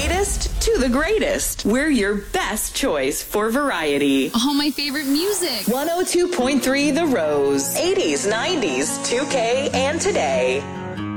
latest to the greatest. We're your best choice for variety. All my favorite music. 102.3 The Rose. 80s, 90s, 2K, and today.